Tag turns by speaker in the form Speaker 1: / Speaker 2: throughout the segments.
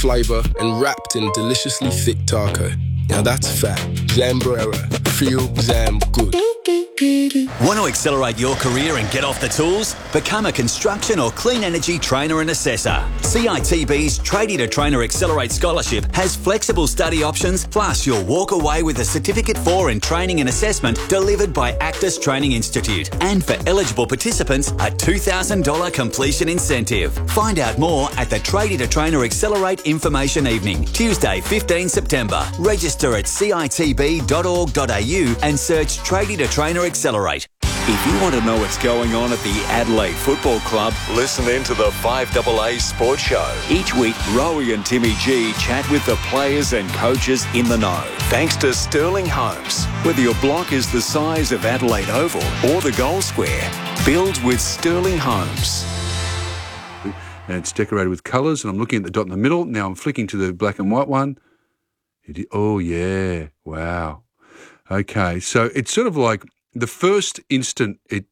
Speaker 1: flavour and wrapped in deliciously thick taco. Now that's fat. Zambrera. Feel Zam good.
Speaker 2: Want to accelerate your career and get off the tools? Become a construction or clean energy trainer and assessor. CITB's Tradie to Trainer Accelerate Scholarship has flexible study options, plus you'll walk away with a Certificate 4 in Training and Assessment delivered by Actus Training Institute. And for eligible participants, a $2,000 completion incentive. Find out more at the Tradie to Trainer Accelerate Information Evening, Tuesday 15 September. Register at citb.org.au and search Tradie to Trainer Accelerate.
Speaker 3: If you want to know what's going on at the Adelaide Football Club, listen in to the 5AA Sports Show. Each week, Rowie and Timmy G chat with the players and coaches in the know. Thanks to Sterling Homes. Whether your block is the size of Adelaide Oval or the Gold Square, build with Sterling Homes.
Speaker 4: And it's decorated with colours, and I'm looking at the dot in the middle. Now I'm flicking to the black and white one. Oh, yeah. Wow. Okay, so it's sort of like the first instant it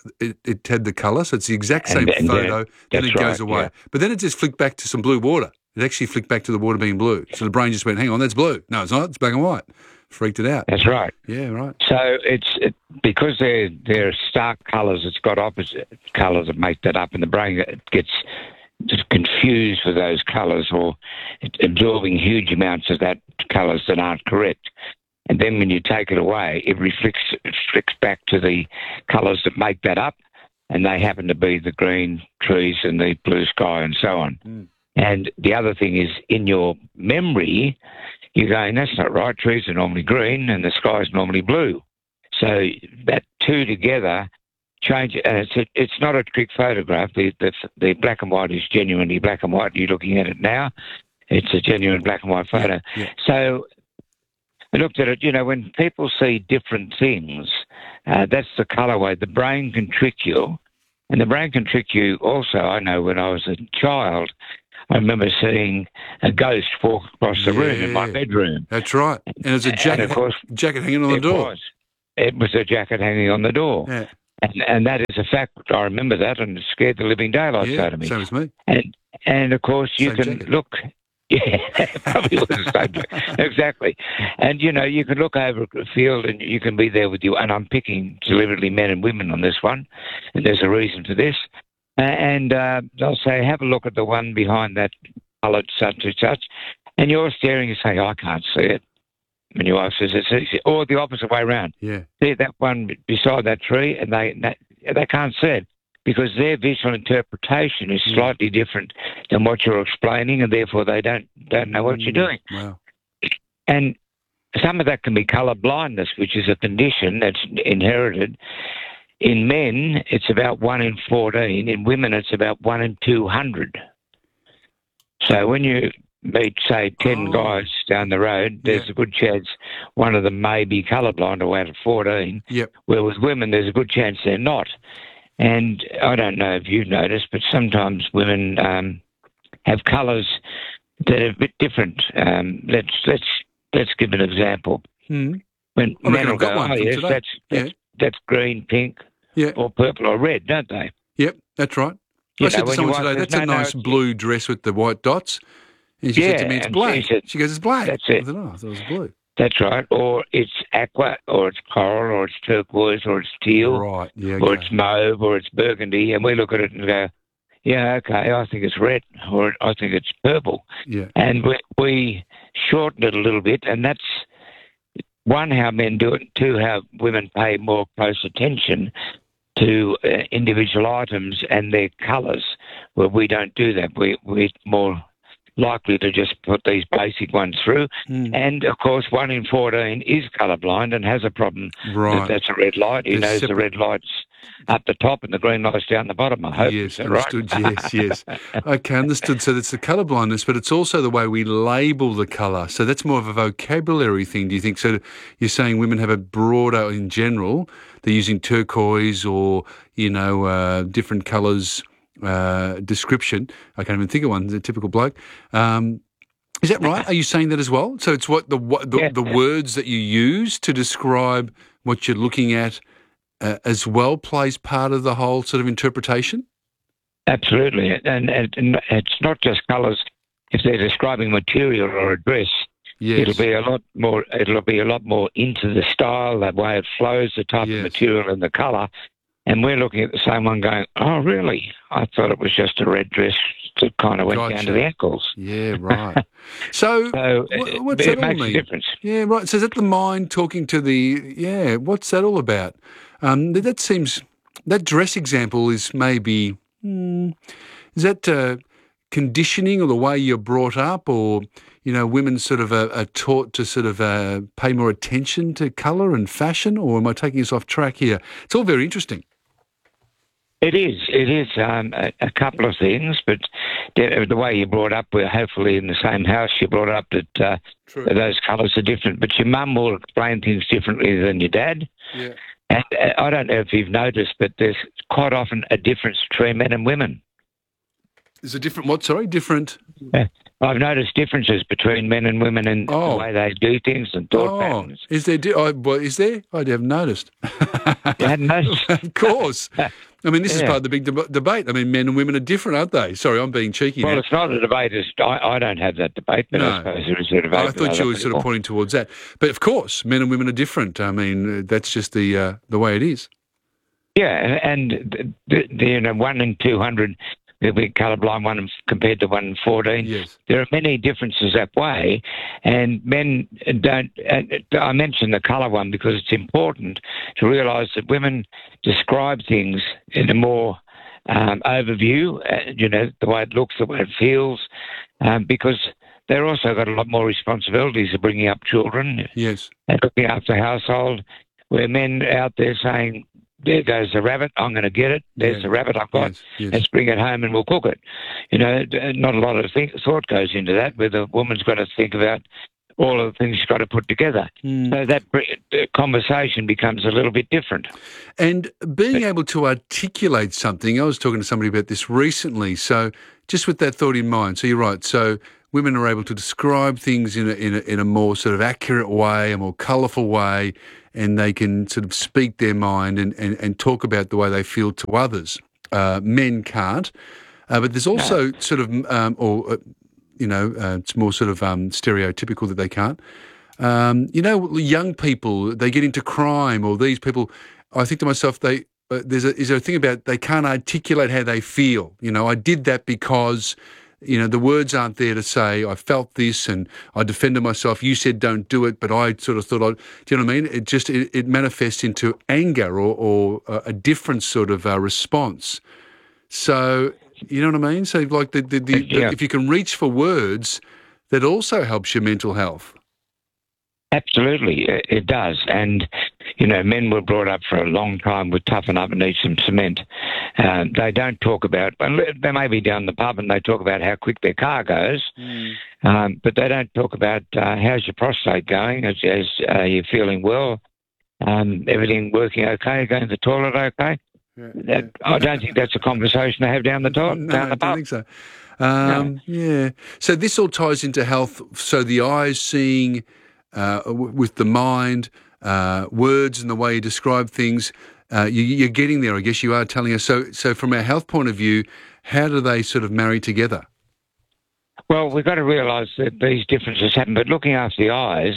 Speaker 4: had the colour, so it's the exact same photo, then it goes away. Yeah. But then it just flicked back to some blue water. It actually flicked back to the water being blue. So the brain just went, hang on, that's blue. No, it's not, it's black and white. Freaked it out.
Speaker 5: That's right.
Speaker 4: Yeah, right.
Speaker 5: So because they're stark colours, it's got opposite colours that make that up, and the brain gets confused with those colours or absorbing huge amounts of that colours that aren't correct. And then when you take it away, it flicks back to the colours that make that up, and they happen to be the green trees and the blue sky and so on. Mm. And the other thing is, in your memory, you're going, that's not right. Trees are normally green and the sky is normally blue. So that two together change it. And it's not a trick photograph. The black and white is genuinely black and white. You're looking at it now. It's a genuine black and white photo. Yeah. So I looked at it, when people see different things, that's the colourway. The brain can trick you. And the brain can trick you also. I know when I was a child, I remember seeing a ghost walk across the room in my bedroom.
Speaker 4: That's right. And there's a jacket,
Speaker 5: of course,
Speaker 4: jacket hanging on the door.
Speaker 5: It was a jacket hanging on the door. Yeah. And that is a fact. I remember that, and it scared the living daylights out of me.
Speaker 4: Same as me.
Speaker 5: And of course, you can
Speaker 4: jacket.
Speaker 5: look. Yeah, probably was the same jacket. Exactly. And, you can look over a field and you can be there with you. And I'm picking deliberately men and women on this one, and there's a reason for this. And they'll say, have a look at the one behind that coloured such and such. And you're staring and say, I can't see it. And your wife says, it's easy. Or the opposite way around.
Speaker 4: Yeah.
Speaker 5: See that one beside that tree, and they can't see it because their visual interpretation is slightly different than what you're explaining, and therefore they don't know what you're doing.
Speaker 4: Wow.
Speaker 5: And some of that can be colour blindness, which is a condition that's inherited. In men, it's about 1 in 14. In women, it's about 1 in 200. So when you meet, say, 10 guys down the road, there's a good chance one of them may be colourblind or out of 14.
Speaker 4: Yep.
Speaker 5: Where with women, there's a good chance they're not. And I don't know if you've noticed, but sometimes women have colours that are a bit different. Let's give an example.
Speaker 4: Mm.
Speaker 5: When men will go, oh yes, that's green, pink, or purple or red, don't they?
Speaker 4: Yep, that's right. I said to someone today, that's a nice blue dress with the white dots. And she said to me, it's black. She goes, it's black.
Speaker 5: That's it.
Speaker 4: I said, I thought it was blue.
Speaker 5: That's right. Or it's aqua, or it's coral, or it's turquoise, or it's teal,
Speaker 4: right.
Speaker 5: Or it's mauve, or it's burgundy. And we look at it and go, yeah, okay, I think it's red, or I think it's purple.
Speaker 4: Yeah.
Speaker 5: And we shorten it a little bit, and that's, one, how men do it, two, how women pay more close attention to individual items and their colours, where we don't do that. We're more likely to just put these basic ones through. Mm. And, of course, 1 in 14 is colourblind and has a problem.
Speaker 4: Right.
Speaker 5: That's a red light. He knows the red light's up the top and the green light's down the bottom, I hope.
Speaker 4: Yes,
Speaker 5: understood.
Speaker 4: Right? Yes. Okay, understood. So that's the colour blindness, but it's also the way we label the colour. So that's more of a vocabulary thing, do you think? So you're saying women have a broader, in general, they're using turquoise or, different colours description. I can't even think of one, the typical bloke. Is that right? Are you saying that as well? So it's what the words that you use to describe what you're looking at as well plays part of the whole sort of interpretation?
Speaker 5: Absolutely. And it's not just colours. if they're describing material or a dress,
Speaker 4: Yes.
Speaker 5: it'll be a lot more into the style, the way it flows, the type of material and the colour. And we're looking at the same one going, oh, really? I thought it was just a red dress that kind of went down to the ankles.
Speaker 4: Yeah, right. So what's that
Speaker 5: it
Speaker 4: all
Speaker 5: makes
Speaker 4: mean?
Speaker 5: a difference.
Speaker 4: Yeah, right. So is that the mind talking to the, what's that all about? That dress example is maybe, is that conditioning or the way you're brought up, or, women sort of are taught to sort of pay more attention to colour and fashion, or am I taking us off track here? It's all very interesting.
Speaker 5: It is a couple of things, but the way you're brought up, we're hopefully in the same house, you're brought up that those colours are different, but your mum will explain things differently than your dad.
Speaker 4: Yeah.
Speaker 5: And I don't know if you've noticed, but there's quite often a difference between men and women.
Speaker 4: There's a different what? Sorry, different.
Speaker 5: I've noticed differences between men and women in the way they do things and thought patterns.
Speaker 4: Is there? Is there? I haven't noticed.
Speaker 5: You hadn't noticed?
Speaker 4: Of course. I mean, this is part of the big debate. I mean, men and women are different, aren't they? Sorry, I'm being cheeky now.
Speaker 5: Well, it's not a debate. I don't have that debate, but I suppose there is a debate.
Speaker 4: I thought you were sort of pointing towards that. But of course, men and women are different. I mean, that's just the way it is.
Speaker 5: Yeah, and 1 in 200... There'll be colourblind one compared to 1 in 14.
Speaker 4: Yes.
Speaker 5: There are many differences that way, and men don't. I mention the colour one because it's important to realise that women describe things in a more overview, the way it looks, the way it feels, because they've also got a lot more responsibilities of bringing up children, and looking after the household, where men out there saying, there goes the rabbit, I'm going to get it. There's the rabbit I've got. Let's bring it home and we'll cook it. Not a lot of thought goes into that, where the woman's got to think about all of the things she's got to put together. So that conversation becomes a little bit different.
Speaker 4: And being able to articulate something, I was talking to somebody about this recently, so just with that thought in mind, so you're right, so women are able to describe things in a more sort of accurate way, a more colourful way, and they can sort of speak their mind and talk about the way they feel to others. Men can't. But there's also sort of, it's more sort of stereotypical that they can't. Young people, they get into crime, or these people, I think to myself, is there a thing about they can't articulate how they feel? I did that because... the words aren't there to say, I felt this and I defended myself. You said don't do it, but I sort of thought, do you know what I mean? It manifests into anger or a different sort of response. So, you know what I mean? So like if you can reach for words, that also helps your mental health.
Speaker 5: Absolutely, it does. And, men were brought up for a long time with toughen up and eat some cement. They don't talk about, they may be down the pub and they talk about how quick their car goes, but they don't talk about how's your prostate going, as you're feeling well, everything working okay, going to the toilet okay. I don't think that's a conversation to have down the pub.
Speaker 4: No, I don't think so. Yeah. So this all ties into health. So the eyes seeing... with the mind, words and the way you describe things, you're getting there, I guess you are telling us. So from a health point of view, how do they sort of marry together?
Speaker 5: Well, we've got to realise that these differences happen, but looking after the eyes,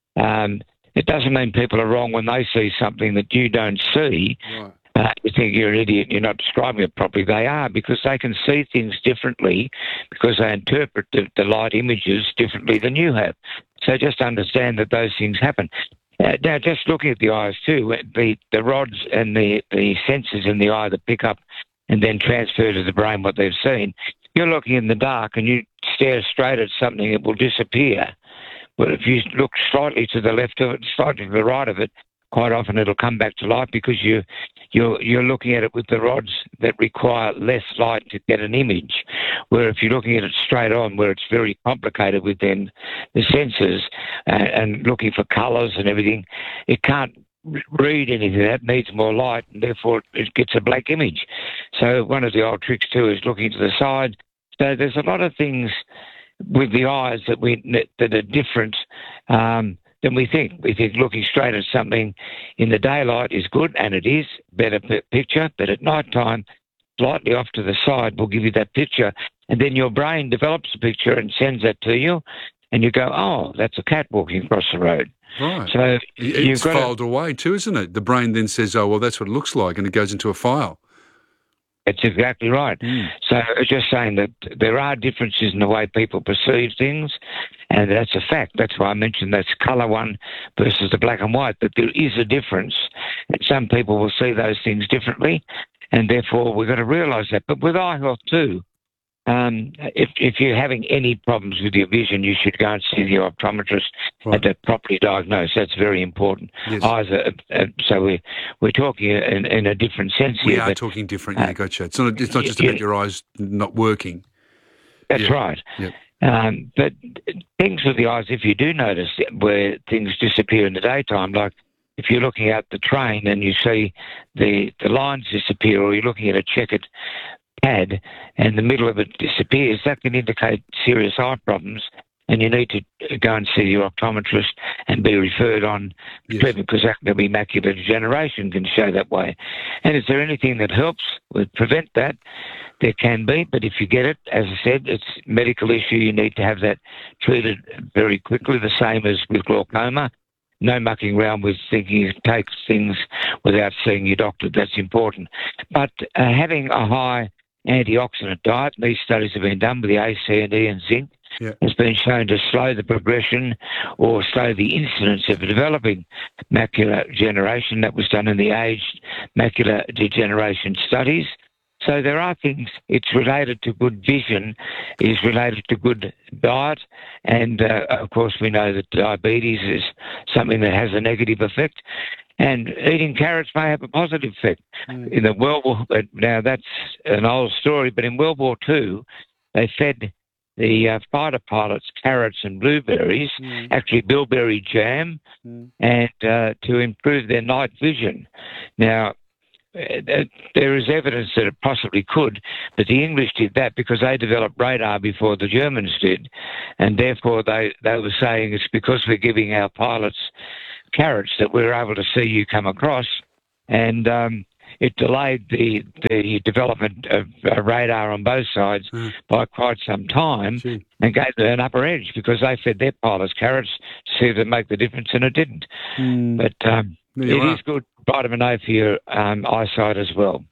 Speaker 5: it doesn't mean people are wrong when they see something that you don't see.
Speaker 4: Right.
Speaker 5: You think you're an idiot and you're not describing it properly. They are, because they can see things differently, because they interpret the light images differently than you have. So just understand that those things happen. Now, just looking at the eyes too, the rods and the sensors in the eye that pick up and then transfer to the brain what they've seen, you're looking in the dark and you stare straight at something, it will disappear. But if you look slightly to the left of it, slightly to the right of it, quite often it'll come back to life, because you're looking at it with the rods that require less light to get an image. Where if you're looking at it straight on, where it's very complicated within the sensors and looking for colours and everything, it can't read anything. That needs more light, and therefore it gets a black image. So one of the old tricks too is looking to the side. So there's a lot of things with the eyes that are different than we think. We think looking straight at something in the daylight is good, and it is, better picture, but at night time, slightly off to the side will give you that picture. and then your brain develops a picture and sends that to you, and you go, oh, that's a cat walking across the road.
Speaker 4: Right.
Speaker 5: So
Speaker 4: it's filed away too, isn't it? The brain then says, oh, well, that's what it looks like, and it goes into a file.
Speaker 5: That's exactly right. So I was just saying that there are differences in the way people perceive things, and that's a fact. That's why I mentioned that's colour one versus the black and white, that there is a difference, and some people will see those things differently, and therefore we've got to realise that. But with eye health too, if you're having any problems with your vision, you should go and see the optometrist and to properly diagnose. That's very important.
Speaker 4: Yes.
Speaker 5: Eyes so we're talking in a different sense here.
Speaker 4: We are talking different, yeah, gotcha. It's not just about your eyes not working.
Speaker 5: That's right.
Speaker 4: Yep.
Speaker 5: But things with the eyes, if you do notice where things disappear in the daytime, like if you're looking at the train and you see the lines disappear, or you're looking at a checkered pad and the middle of it disappears, that can indicate serious eye problems, and you need to go and see your optometrist and be referred on treatment, because that can be macular degeneration, can show that way. And is there anything that helps with prevent that? There can be, but if you get it, as I said, it's a medical issue. You need to have that treated very quickly, the same as with glaucoma. No mucking around with thinking you take things without seeing your doctor. That's important. But having a high antioxidant diet, these studies have been done with the A, C and E and zinc, has been shown to slow the progression or slow the incidence of developing macular degeneration. That was done in the aged macular degeneration studies. So there are things, it's related to good vision, is related to good diet, and of course we know that diabetes is something that has a negative effect, and eating carrots may have a positive effect. In the World War, now that's an old story, but in World War II, they fed the fighter pilots carrots and blueberries, actually bilberry jam, and to improve their night vision. Now, there is evidence that it possibly could, but the English did that because they developed radar before the Germans did, and therefore they were saying it's because we're giving our pilots carrots that we're able to see you come across, and it delayed the development of radar on both sides by quite some time, and gave them an upper edge because they fed their pilots carrots to see if it make the difference, and it didn't. But it is good vitamin A for your eyesight as well.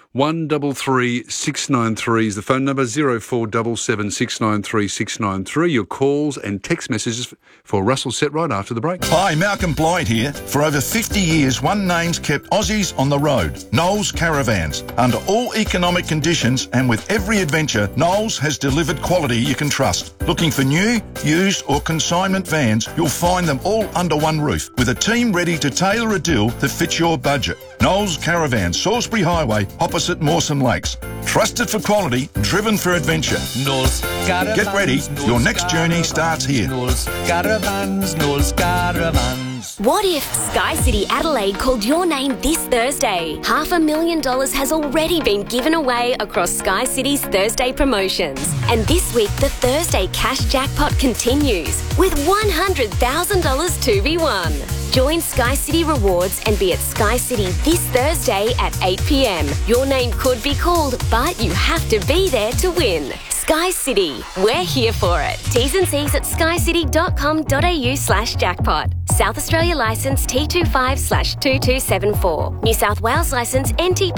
Speaker 4: 133 693 is the phone number, 0477 693 693. Your calls and text messages for Russell set right after the break.
Speaker 6: Hi, Malcolm Blight here. For over 50 years, one name's kept Aussies on the road, Knowles Caravans. Under all economic conditions and with every adventure, Knowles has delivered quality you can trust. Looking for new, used or consignment vans, you'll find them all under one roof with a team ready to tailor a deal that fits your budget. Knowles Caravan, Salisbury Highway, opposite Mawson Lakes. Trusted for quality, driven for adventure.
Speaker 7: Knowles Caravans.
Speaker 6: Get ready, your next journey starts here.
Speaker 7: Knowles Caravans, Knowles Caravans.
Speaker 8: What if Sky City Adelaide called your name this Thursday? $500,000 has already been given away across Sky City's Thursday promotions. And this week, the Thursday cash jackpot continues with $100,000 to be won. Join Sky City Rewards and be at Sky City this Thursday at 8 p.m. Your name could be called, but you have to be there to win. Sky City, we're here for it. T's and C's at skycity.com.au/jackpot. South Australia licence T25/2274. New South Wales licence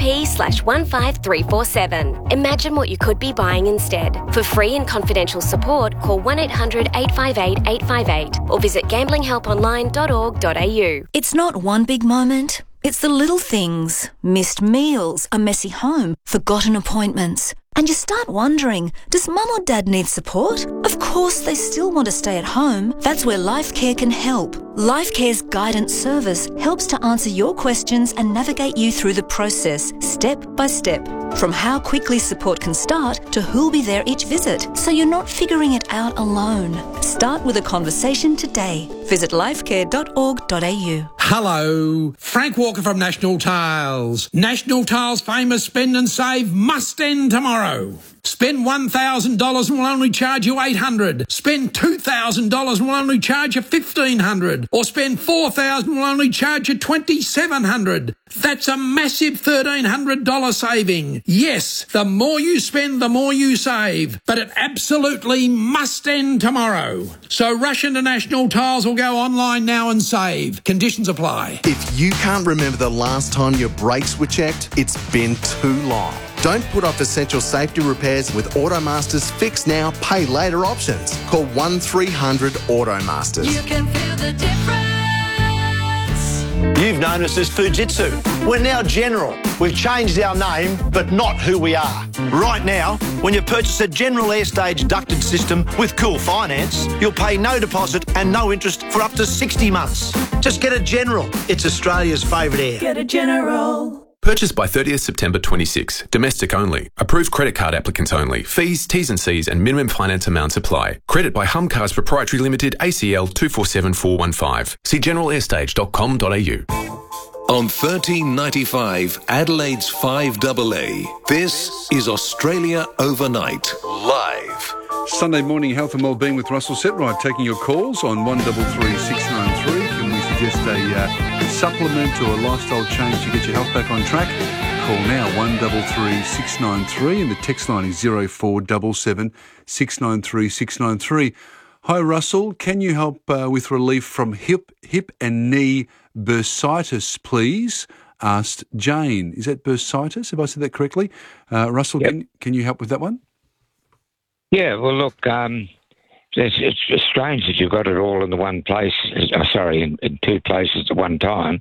Speaker 8: NTP/15347. Imagine what you could be buying instead. For free and confidential support, call 1-800-858-858 or visit gamblinghelponline.org.au.
Speaker 9: It's not one big moment. It's the little things. Missed meals, a messy home, forgotten appointments. And you start wondering, does mum or dad need support? Of course they still want to stay at home. That's where LifeCare can help. LifeCare's guidance service helps to answer your questions and navigate you through the process, step by step. From how quickly support can start to who'll be there each visit, so you're not figuring it out alone. Start with a conversation today. Visit lifecare.org.au.
Speaker 10: Hello, Frank Walker from National Tiles. National Tiles' famous spend and save must end tomorrow. Spend $1,000 and we'll only charge you $800. Spend $2,000 and we'll only charge you $1,500. Or spend $4,000 and we'll only charge you $2,700. That's a massive $1,300 saving. Yes, the more you spend, the more you save. But it absolutely must end tomorrow. So rush into National Tiles or go online now and save. Conditions apply.
Speaker 11: If you can't remember the last time your brakes were checked, it's been too long. Don't put off essential safety repairs with Automaster's Fix Now, Pay Later options. Call 1300 Automasters.
Speaker 7: You can feel the difference.
Speaker 12: You've known us as Fujitsu. We're now General. We've changed our name, but not who we are. Right now, when you purchase a General Airstage ducted system with Cool Finance, you'll pay no deposit and no interest for up to 60 months. Just get a General. It's Australia's favourite air.
Speaker 7: Get a General.
Speaker 13: Purchased by 30th September 26. Domestic only. Approved credit card applicants only. Fees, T's and C's and minimum finance amounts apply. Credit by Humcars Proprietary Limited, ACL 247415. See generalairStage.com.au.
Speaker 14: On 1395 Adelaide's 5AA, this is Australia Overnight, live.
Speaker 4: Sunday morning health and wellbeing with Russell Setright, taking your calls on 133 693. Can we suggest a supplement or a lifestyle change to get your health back on track? Call now 133 693 and the text line is 0477 693 693. Hi Russell, can you help with relief from hip and knee bursitis, please? Asked Jane. Is that bursitis? Have I said that correctly? Russell, yep. Can you help with that one?
Speaker 5: Yeah, well, look, it's strange that you've got it all in the one place. In two places at one time.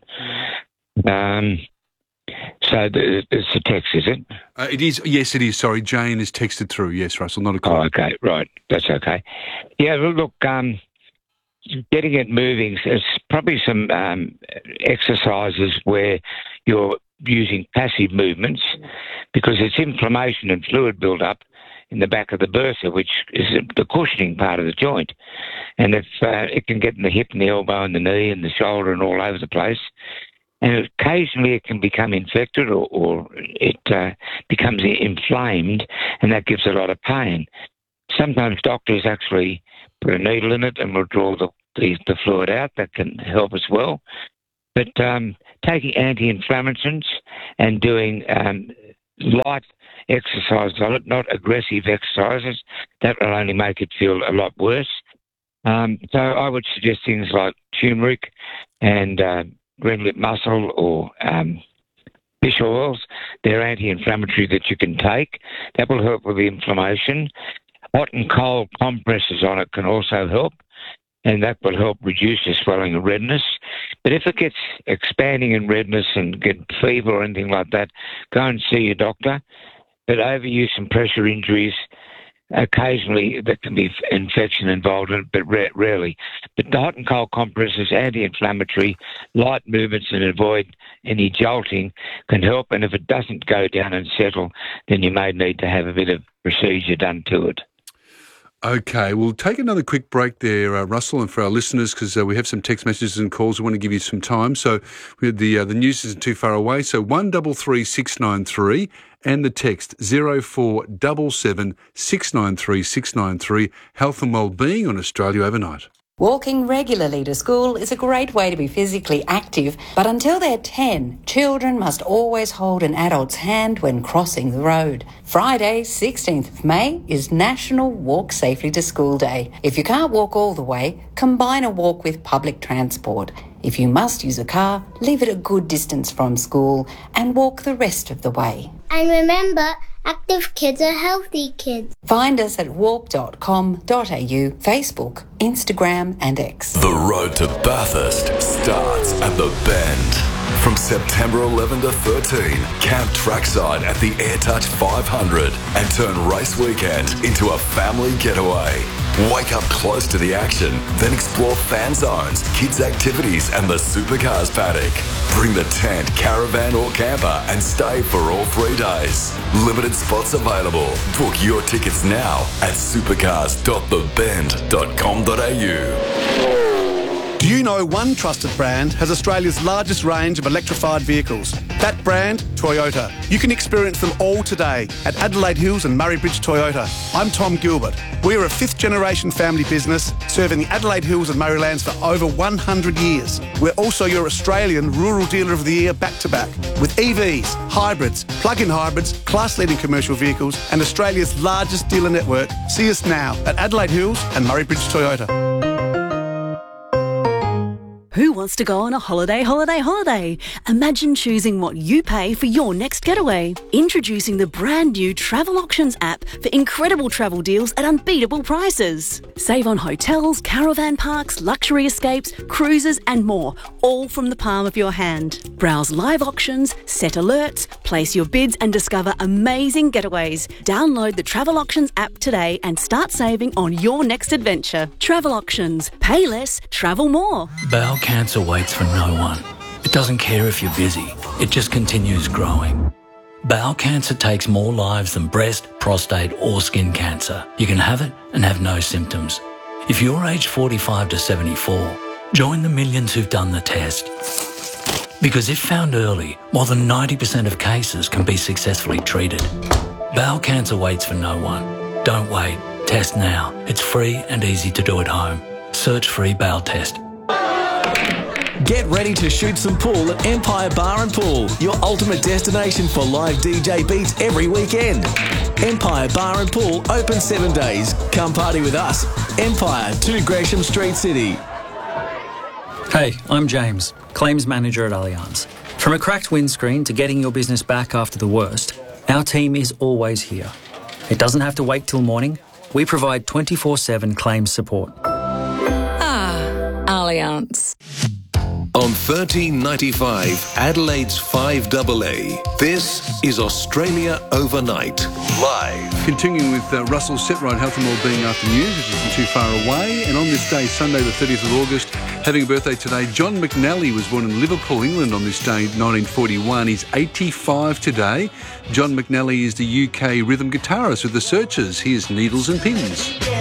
Speaker 5: So it's a text, is it?
Speaker 4: It is. Yes, it is. Sorry, Jane has texted through. Yes, Russell, not a call.
Speaker 5: Oh, okay, right. That's okay. Yeah, well, look, getting it moving, there's probably some exercises where you're using passive movements because it's inflammation and fluid build-up in the back of the bursa, which is the cushioning part of the joint. And if it can get in the hip and the elbow and the knee and the shoulder and all over the place, and occasionally it can become infected or it becomes inflamed, and that gives a lot of pain. Sometimes doctors actually put a needle in it and will draw the fluid out. That can help as well. But taking anti-inflammatories and doing light exercises on it, not aggressive exercises, that will only make it feel a lot worse. So I would suggest things like turmeric and green lip mussel or fish oils. They're anti-inflammatory that you can take. That will help with the inflammation. Hot and cold compresses on it can also help, and that will help reduce the swelling and redness. But if it gets expanding in redness and get fever or anything like that, go and see your doctor. But overuse and pressure injuries, occasionally there can be infection involved in it, but rarely. But the hot and cold compresses, anti-inflammatory, light movements and avoid any jolting can help. And if it doesn't go down and settle, then you may need to have a bit of procedure done to it.
Speaker 4: Okay, we'll take another quick break there, Russell, and for our listeners, because we have some text messages and calls. We want to give you some time. So the news isn't too far away. So 133 693 and the text 0477 693 693. Health and Wellbeing on Australia Overnight.
Speaker 15: Walking regularly to school is a great way to be physically active, but until they're 10, children must always hold an adult's hand when crossing the road. Friday, 16th of May, is National Walk Safely to School Day. If you can't walk all the way, combine a walk with public transport. If you must use a car, leave it a good distance from school and walk the rest of the way.
Speaker 16: And remember, active kids are healthy kids.
Speaker 15: Find us at walk.com.au, Facebook, Instagram and X.
Speaker 17: The road to Bathurst starts at the Bend. From September 11 to 13, camp trackside at the AirTouch 500 and turn race weekend into a family getaway. Wake up close to the action, then explore fan zones, kids' activities and the supercars paddock. Bring the tent, caravan or camper and stay for all 3 days. Limited spots available. Book your tickets now at supercars.thebend.com.au.
Speaker 18: Do you know one trusted brand has Australia's largest range of electrified vehicles? That brand, Toyota. You can experience them all today at Adelaide Hills and Murray Bridge Toyota. I'm Tom Gilbert. We're a fifth-generation family business serving the Adelaide Hills and Murraylands for over 100 years. We're also your Australian Rural Dealer of the Year back-to-back with EVs, hybrids, plug-in hybrids, class-leading commercial vehicles and Australia's largest dealer network. See us now at Adelaide Hills and Murray Bridge Toyota.
Speaker 19: Who wants to go on a holiday? Imagine choosing what you pay for your next getaway. Introducing the brand new Travel Auctions app for incredible travel deals at unbeatable prices. Save on hotels, caravan parks, luxury escapes, cruises and more, all from the palm of your hand. Browse live auctions, set alerts, place your bids and discover amazing getaways. Download the Travel Auctions app today and start saving on your next adventure. Travel Auctions. Pay less, travel more.
Speaker 20: Bowel cancer waits for no one. It doesn't care if you're busy. It just continues growing. Bowel cancer takes more lives than breast, prostate or skin cancer. You can have it and have no symptoms. If you're aged 45 to 74, join the millions who've done the test. Because if found early, more than 90% of cases can be successfully treated. Bowel cancer waits for no one. Don't wait. Test now. It's free and easy to do at home. Search free bowel test.
Speaker 21: Get ready to shoot some pool at Empire Bar and Pool, your ultimate destination for live DJ beats every weekend. Empire Bar and Pool open 7 days. Come party with us. Empire, 2 Gresham Street, City.
Speaker 22: Hey, I'm James, Claims Manager at Allianz. From a cracked windscreen to getting your business back after the worst, our team is always here. It doesn't have to wait till morning. We provide 24/7 claims support.
Speaker 23: Allianz.
Speaker 14: On 1395 Adelaide's 5AA, this is Australia Overnight, live.
Speaker 4: Continuing with Russell Setright, Health and Wellbeing After News, which isn't too far away. And on this day, Sunday the 30th of August, having a birthday today, John McNally was born in Liverpool, England on this day, 1941. He's 85 today. John McNally is the UK rhythm guitarist with The Searchers. Here's Needles and Pins.